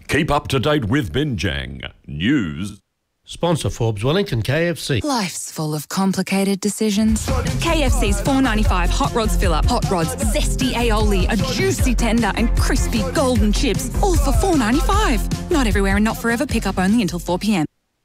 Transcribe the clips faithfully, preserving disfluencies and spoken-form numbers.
Keep up to date with Binjang News. Sponsor Forbes Wellington K F C. Life's full of complicated decisions. K F C's four ninety-five Hot Rods Fill-Up. Hot Rods, zesty aioli, a juicy tender and crispy golden chips, all for four ninety-five. Not everywhere and not forever. Pick up only until four p m.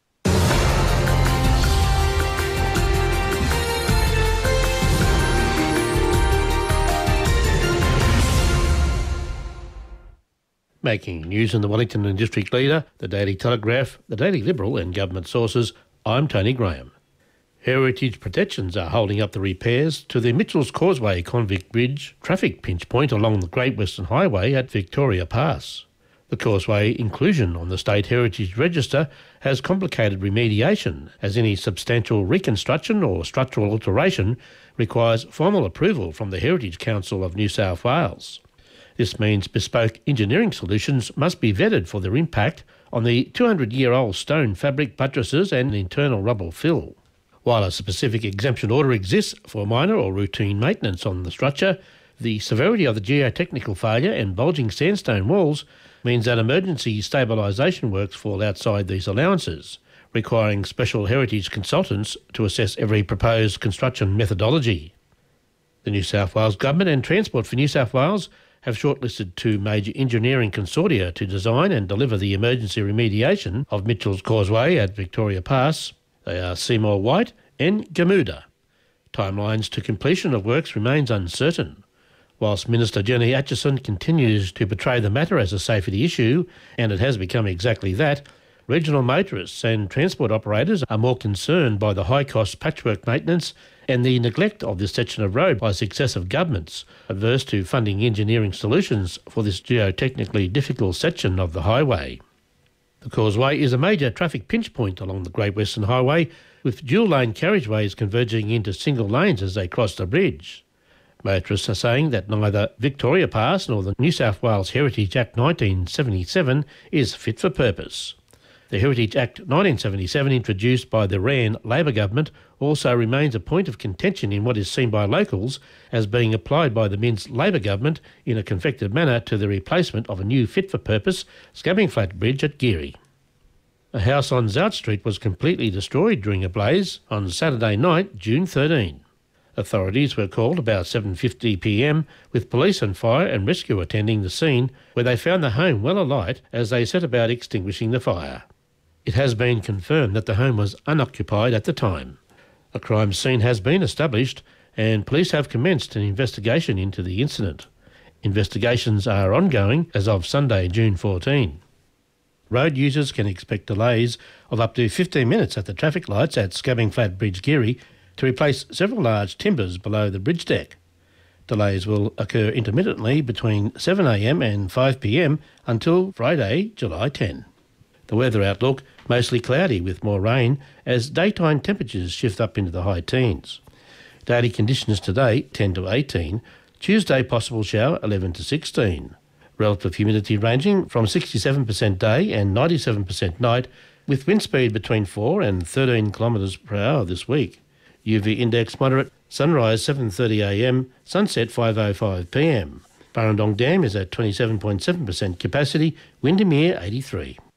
Making news in the Wellington and District Leader, the Daily Telegraph, the Daily Liberal and government sources, I'm Tony Graham. Heritage protections are holding up the repairs to the Mitchells Causeway Convict Bridge traffic pinch point along the Great Western Highway at Victoria Pass. The causeway inclusion on the State Heritage Register has complicated remediation, as any substantial reconstruction or structural alteration requires formal approval from the Heritage Council of New South Wales. This means bespoke engineering solutions must be vetted for their impact on the two hundred year old stone fabric buttresses and internal rubble fill. While a specific exemption order exists for minor or routine maintenance on the structure, the severity of the geotechnical failure and bulging sandstone walls means that emergency stabilisation works fall outside these allowances, requiring special heritage consultants to assess every proposed construction methodology. The New South Wales Government and Transport for New South Wales have shortlisted two major engineering consortia to design and deliver the emergency remediation of Mitchells Causeway at Victoria Pass. They are Seymour White and Gamuda. Timelines to completion of works remains uncertain. Whilst Minister Jenny Atchison continues to portray the matter as a safety issue, and it has become exactly that, regional motorists and transport operators are more concerned by the high-cost patchwork maintenance and the neglect of this section of road by successive governments, averse to funding engineering solutions for this geotechnically difficult section of the highway. The causeway is a major traffic pinch point along the Great Western Highway, with dual-lane carriageways converging into single lanes as they cross the bridge. Motorists are saying that neither Victoria Pass nor the New South Wales Heritage Act nineteen seventy-seven is fit for purpose. The Heritage Act nineteen seventy-seven, introduced by the Rann Labor government, also remains a point of contention in what is seen by locals as being applied by the Minns Labor government in a confected manner to the replacement of a new fit-for-purpose Scabbing Flat Bridge at Geary. A house on Zout Street was completely destroyed during a blaze on Saturday night, June thirteenth. Authorities were called about seven fifty p m, with police and fire and rescue attending the scene, where they found the home well alight as they set about extinguishing the fire. It has been confirmed that the home was unoccupied at the time. A crime scene has been established and police have commenced an investigation into the incident. Investigations are ongoing as of Sunday, June fourteenth. Road users can expect delays of up to fifteen minutes at the traffic lights at Scabbing Flat Bridge Geary to replace several large timbers below the bridge deck. Delays will occur intermittently between seven a m and five p m until Friday, July tenth. The weather outlook, mostly cloudy with more rain as daytime temperatures shift up into the high teens. Daily conditions today ten to eighteen, Tuesday possible shower eleven to sixteen. Relative humidity ranging from sixty-seven percent day and ninety-seven percent night, with wind speed between four and thirteen kilometres per hour this week. U V index moderate, sunrise seven thirty a m, sunset five oh five p m. Burrendong Dam is at twenty-seven point seven percent capacity, Windermere eighty-three.